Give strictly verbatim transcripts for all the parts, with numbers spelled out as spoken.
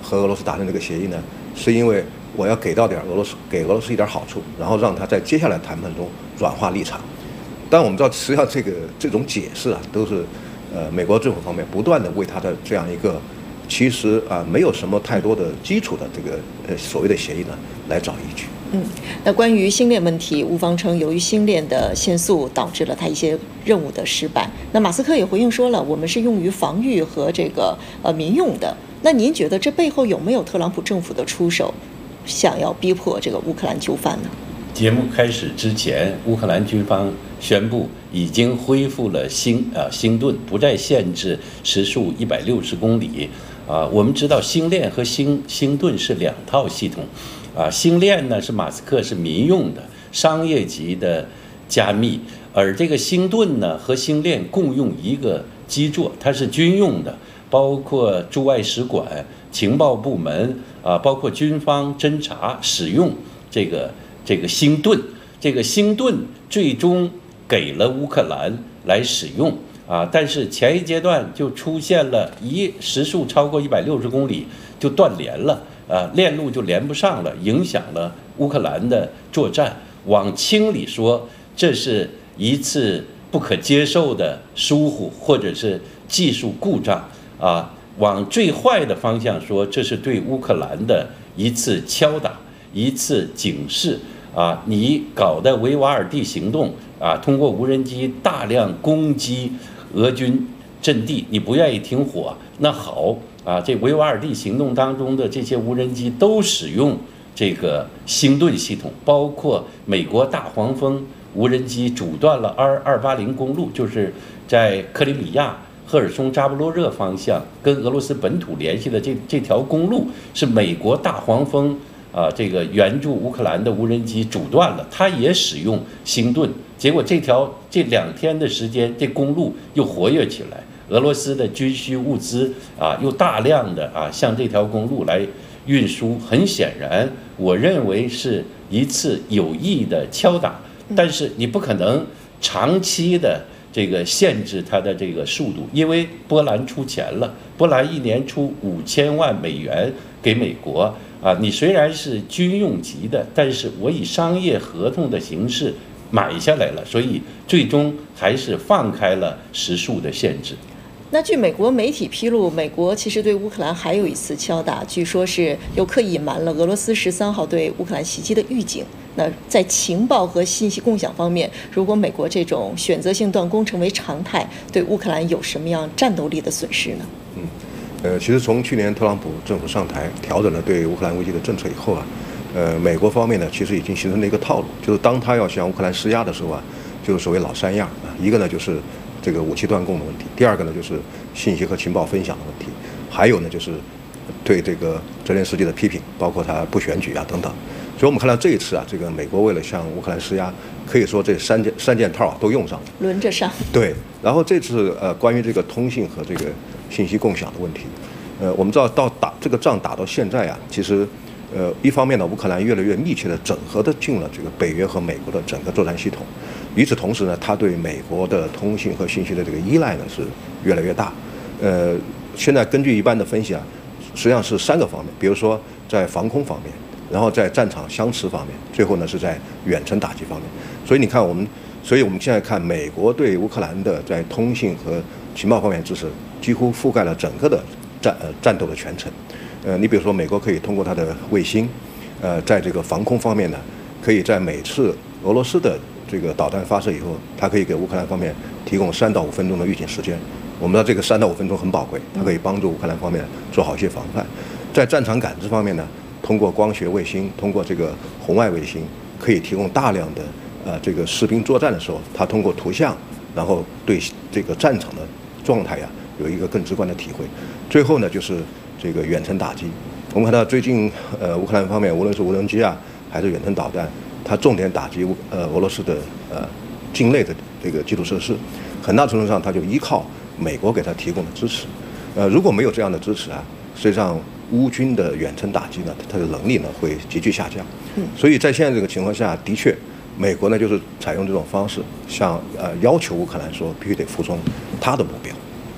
和俄罗斯达成这个协议呢，是因为我要给到点俄罗斯，给俄罗斯一点好处，然后让他在接下来谈判中软化立场。但我们知道，实际上这个这种解释啊，都是呃美国政府方面不断的为他的这样一个其实啊没有什么太多的基础的这个呃所谓的协议呢来找依据。 嗯，那关于星链问题，乌方称由于星链的限速导致了他一些任务的失败。那马斯克也回应说了，我们是用于防御和这个呃民用的。那您觉得这背后有没有特朗普政府的出手，想要逼迫这个乌克兰就范呢？ 节目开始之前，乌克兰军方宣布已经恢复了星啊星盾，不再限制时速一百六十公里。啊，我们知道星链和星星盾是两套系统。啊，星链呢是马斯克是民用的商业级的加密，而这个星盾呢和星链共用一个基座，它是军用的，包括驻外使馆、情报部门啊，包括军方侦察使用这个这个星盾。这个星盾最终给了乌克兰来使用啊，但是前一阶段就出现了一时速超过一百六十公里就断连了。啊，链路就连不上了，影响了乌克兰的作战。往轻里说，这是一次不可接受的疏忽，或者是技术故障啊。往最坏的方向说，这是对乌克兰的一次敲打，一次警示啊。你搞的维瓦尔第行动啊，通过无人机大量攻击俄军阵地，你不愿意停火，那好。啊，这维瓦尔第行动当中的这些无人机都使用这个星盾系统，包括美国大黄蜂无人机阻断了 R 二八零公路，就是在克里米亚赫尔松扎波罗热方向跟俄罗斯本土联系的这这条公路，是美国大黄蜂啊这个援助乌克兰的无人机阻断了，它也使用星盾，结果这条这两天的时间，这公路又活跃起来。俄罗斯的军需物资啊，又大量的啊向这条公路来运输，很显然，我认为是一次有意的敲打，但是你不可能长期的这个限制它的这个速度，因为波兰出钱了，波兰一年出五千万美元给美国啊，你虽然是军用级的，但是我以商业合同的形式买下来了，所以最终还是放开了时速的限制。 那据美国媒体披露，美国其实对乌克兰还有一次敲打，据说是又刻意隐瞒了俄罗斯十三号对乌克兰袭击的预警。那在情报和信息共享方面，如果美国这种选择性断供成为常态，对乌克兰有什么样战斗力的损失呢？ 嗯，呃，其实从去年特朗普政府上台，调整了对乌克兰危机的政策以后啊，呃，美国方面呢，其实已经形成了一个套路，就是当他要向乌克兰施压的时候啊，就是所谓老三样啊，一个呢就是这个武器断供的问题，第二个呢就是信息和情报分享的问题，还有呢就是对这个泽连斯基的批评，包括他不选举啊等等。所以我们看到这一次啊，这个美国为了向乌克兰施压，可以说这三件三件套啊都用上了， 轮着上。 对，然后这次呃关于这个通信和这个信息共享的问题，呃，我们知道到打这个仗打到现在啊，其实呃一方面呢，乌克兰越来越密切的整合的进了这个北约和美国的整个作战系统。与此同时呢，它对美国的通信和信息的这个依赖呢是越来越大。呃，现在根据一般的分析啊，实际上是三个方面，比如说在防空方面，然后在战场相持方面，最后呢是在远程打击方面。所以你看我们，所以我们现在看美国对乌克兰的在通信和情报方面支持，几乎覆盖了整个的战呃战斗的全程。呃，你比如说美国可以通过它的卫星，呃，在这个防空方面呢，可以在每次俄罗斯的这个导弹发射以后，它可以给乌克兰方面提供三到五分钟的预警时间。我们知道这个三到五分钟很宝贵，它可以帮助乌克兰方面做好一些防范。在战场感知方面呢，通过光学卫星，通过这个红外卫星，可以提供大量的呃这个士兵作战的时候，它通过图像，然后对这个战场的状态呀有一个更直观的体会。最后呢，就是这个远程打击。我们看到最近呃乌克兰方面，无论是无人机啊，还是远程导弹，它重点打击呃俄罗斯的呃境内的这个基础设施，很大程度上它就依靠美国给它提供的支持。呃，如果没有这样的支持啊，实际上乌军的远程打击呢，它的能力呢会急剧下降。嗯，所以在现在这个情况下，的确，美国呢就是采用这种方式，向呃要求乌克兰说必须得服从他的目标。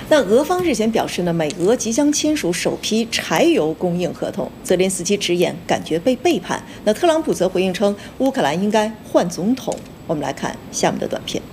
那俄方日前表示呢，美俄即将签署首批柴油供应合同。泽连斯基直言感觉被背叛。那特朗普则回应称，乌克兰应该换总统。我们来看下面的短片。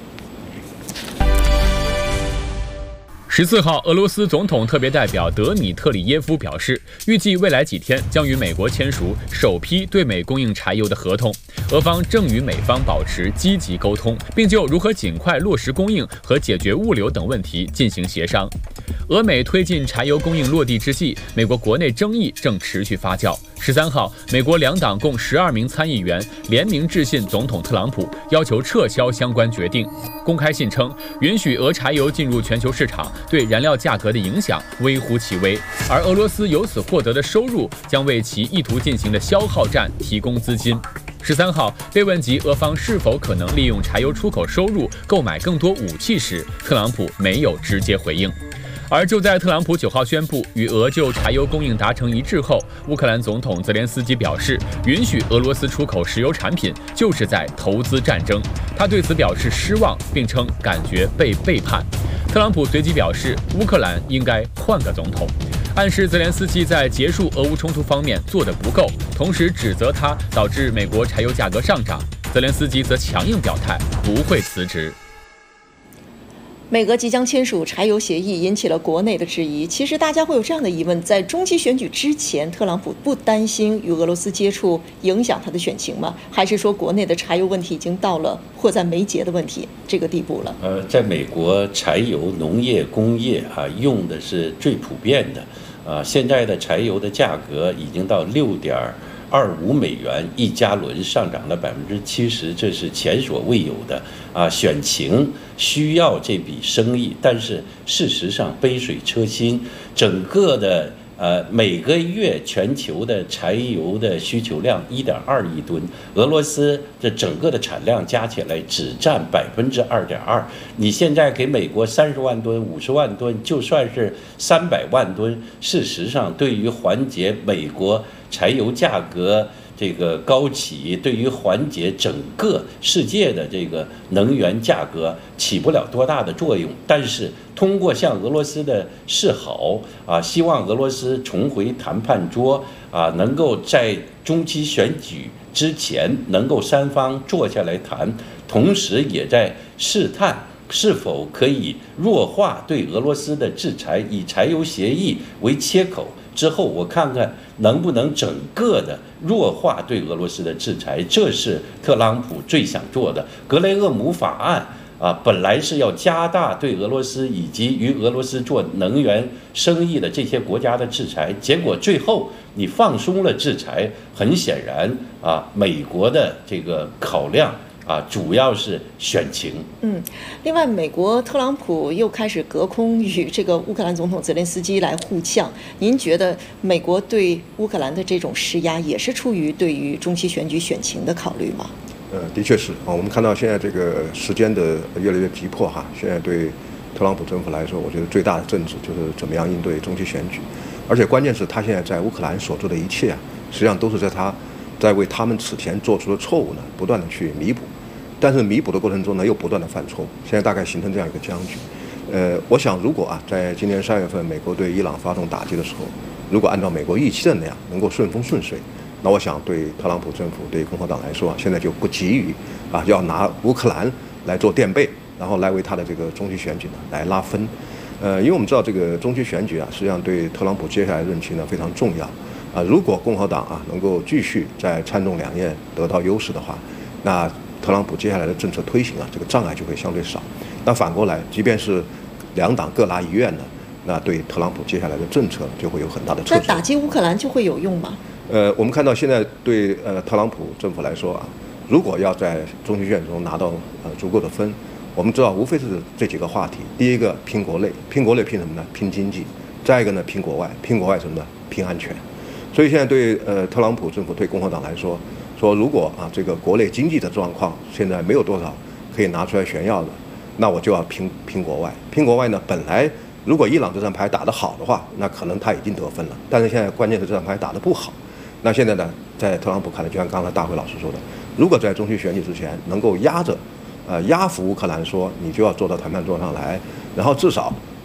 十四号，俄罗斯总统特别代表德米特里耶夫表示，预计未来几天将与美国签署首批对美供应柴油的合同。俄方正与美方保持积极沟通，并就如何尽快落实供应和解决物流等问题进行协商。俄美推进柴油供应落地之际，美国国内争议正持续发酵。十三号，美国两党共十二名参议员联名致信总统特朗普，要求撤销相关决定。公开信称，允许俄柴油进入全球市场对燃料价格的影响微乎其微，而俄罗斯由此获得的收入将为其意图进行的消耗战提供资金。十三号，被问及俄方是否可能利用柴油出口收入购买更多武器时，特朗普没有直接回应。而就在特朗普九号宣布与俄就柴油供应达成一致后，乌克兰总统泽连斯基表示，允许俄罗斯出口石油产品就是在投资战争。他对此表示失望，并称感觉被背叛。特朗普随即表示，乌克兰应该换个总统，暗示泽连斯基在结束俄乌冲突方面做得不够，同时指责他导致美国柴油价格上涨。泽连斯基则强硬表态，不会辞职。 美俄即将签署柴油协议，引起了国内的质疑。其实大家会有这样的疑问：在中期选举之前，特朗普不担心与俄罗斯接触影响他的选情吗？还是说国内的柴油问题已经到了迫在眉睫的问题这个地步了？ 呃，在美国，柴油农业工业啊用的是最普遍的，啊，现在的柴油的价格已经到六点二五美元一加仑，上涨了百分之七十，这是前所未有的啊！选情需要这笔生意，但是事实上杯水车薪，整个的呃每个月全球的柴油的需求量一点二亿吨，俄罗斯这整个的产量加起来只占百分之二点二。你现在给美国三十万吨、五十万吨，就算是三百万吨，事实上对于缓解美国柴油价格这个高企，对于缓解整个世界的这个能源价格起不了多大的作用。但是通过向俄罗斯的示好啊，希望俄罗斯重回谈判桌啊，能够在中期选举之前能够三方坐下来谈，同时也在试探是否可以弱化对俄罗斯的制裁，以柴油协议为切口。之后我看看能不能整个的弱化对俄罗斯的制裁，这是特朗普最想做的。格雷厄姆法案啊，本来是要加大对俄罗斯以及与俄罗斯做能源生意的这些国家的制裁，结果最后你放松了制裁，很显然啊，美国的这个考量啊，主要是选情。 嗯，另外，美国特朗普又开始隔空与这个乌克兰总统泽连斯基来互呛。您觉得美国对乌克兰的这种施压，也是出于对于中期选举选情的考虑吗？ 呃，的确是啊。我们看到现在这个时间的越来越急迫哈。现在对特朗普政府来说，我觉得最大的政治就是怎么样应对中期选举，而且关键是他现在在乌克兰所做的一切啊，实际上都是在他在为他们此前做出的错误呢，不断的去弥补。但是弥补的过程中呢，又不断的犯错误，现在大概形成这样一个僵局。呃，我想如果啊，在今年三月份美国对伊朗发动打击的时候，如果按照美国预期的那样能够顺风顺水，那我想对特朗普政府、对共和党来说啊，现在就不急于啊要拿乌克兰来做垫背，然后来为他的这个中期选举呢来拉分。呃，因为我们知道这个中期选举啊，实际上对特朗普接下来任期呢非常重要。啊，如果共和党啊能够继续在参众两院得到优势的话，那特朗普接下来的政策推行啊，这个障碍就会相对少。但反过来，即便是两党各拿一院呢，那对特朗普接下来的政策就会有很大的掣肘。 那打击乌克兰就会有用吗？ 呃，我们看到现在对呃特朗普政府来说啊，如果要在中期选举中拿到呃足够的分，我们知道无非是这几个话题。第一个拼国内，拼国内拼什么呢？拼经济。再一个呢，拼国外，拼国外什么呢？拼安全。所以现在对呃特朗普政府、对共和党来说，说如果啊这个国内经济的状况现在没有多少可以拿出来炫耀的，那我就要拼拼国外。拼国外呢，本来如果伊朗这张牌打得好的话，那可能他已经得分了。但是现在关键是这张牌打得不好。那现在呢，在特朗普看来，就像刚才大辉老师说的，如果在中期选举之前能够压着，呃压服乌克兰，说你就要坐到谈判桌上来，然后至少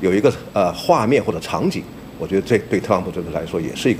有一个呃画面或者场景，我觉得这对特朗普这个来说也是一个。